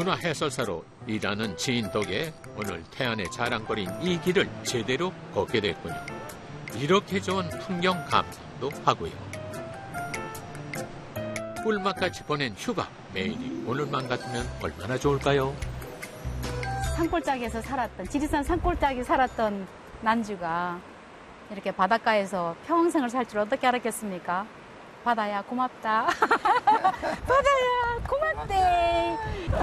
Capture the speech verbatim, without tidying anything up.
문화 해설사로 일하는 지인 덕에 오늘 태안의 자랑거리인 이 길을 제대로 걷게 됐군요. 이렇게 좋은 풍경 감상도 하고요. 꿀맛같이 보낸 휴가 매일이 오늘만 같으면 얼마나 좋을까요? 산골짜기에서 살았던, 지리산 산골짜기 살았던 난주가 이렇게 바닷가에서 평생을 살 줄 어떻게 알았겠습니까? 바다야 고맙다. 바다야 고맙대.